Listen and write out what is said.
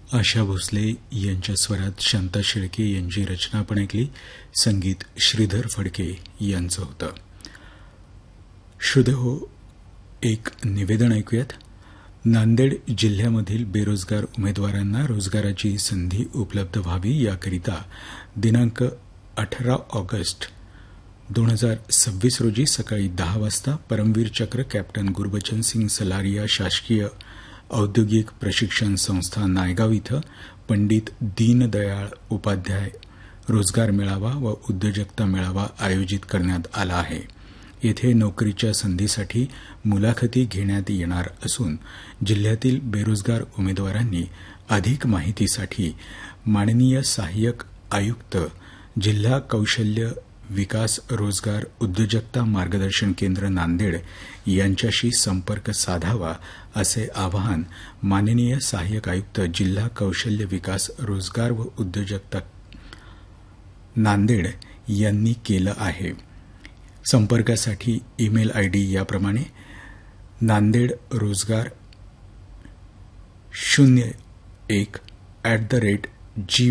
आशा भोसले यांच्या स्वरात शांता शेळके यांची रचना आपण ऐकली. संगीत श्रीधर फडके यांचं होतं. श्रोतेहो, एक निवेदन ऐकूयात. नांदेड जिल्ह्यामधील बेरोजगार उमेदवारांना रोजगाराची संधी उपलब्ध व्हावी याकरिता दिनांक 18 ऑगस्ट 2026 रोजी सकाळी 10 वाजता परमवीर चक्र कॅप्टन गुरबचन सिंग सलारिया शासकीय औद्योगिक प्रशिक्षण संस्था नायगाव इथं पंडित दीनदयाळ उपाध्याय रोजगार मेळावा व उद्योजकता मेळावा आयोजित करण्यात आला आहे. येथे नोकरीच्या संधीसाठी मुलाखती घेण्यात येणार असून जिल्ह्यातील बेरोजगार उमेदवारांनी अधिक माहितीसाठी माननीय सहाय्यक आयुक्त जिल्हा कौशल्य विकास रोजगार उद्योजकता मार्गदर्शन केंद्र नांदेड यांच्याशी संपर्क साधावा असे आवाहन माननीय सहाय्यक आयुक्त जिल्हा कौशल्य विकास रोजगार व उद्योजकता नांदेड यांनी केलं आहे. संपर्कासाठी ईमेल आयडी याप्रमाणे नांदेड रोजगार 01@gmail.com